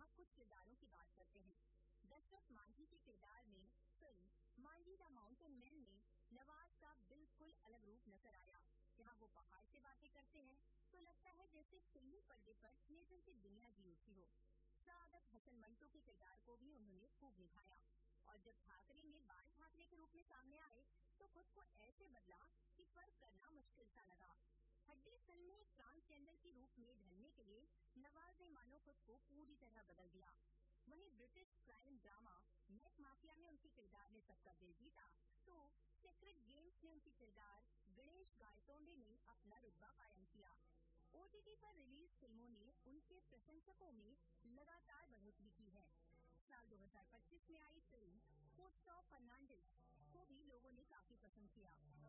यहाँ कुछ किरदारों की बात करते हैं। दशरथ मांझी के किरदार में film Manjhi the mountain man में नवाज का बिल्कुल अलग रूप नजर आया। यहाँ वो पहाड़ से बातें करते हैं तो लगता है जैसे फिल्मी पर्दे पर थिएटर की दुनिया जी उठी हो। सादत हसन मंटो के किरदार को भी उन्होंने खूब निभाया और जब ठाकरे में बाल ठाकरे के रूप में सामने आए तो खुद को ऐसे बदला कि फर्क करना मुश्किल सा लगा। हड्डी फिल्म में ट्रांसजेंडर के रूप में ढलने के लिए नवाज ने मानो खुद को पूरी तरह बदल दिया। वहीं British crime drama net mafia में उनके किरदार ने सबका दिल जीता तो सीक्रेट गेम्स में उनके किरदार गणेश गायतोंडे ने अपना रुतबा कायम किया। ओटीटी पर रिलीज फिल्मों ने उनके प्रशंसकों में लगातार बढ़ोतरी की है। साल 2025 में आई फिल्म पोस्ट ऑफ फर्नांडिस को भी लोगों ने काफी पसंद किया।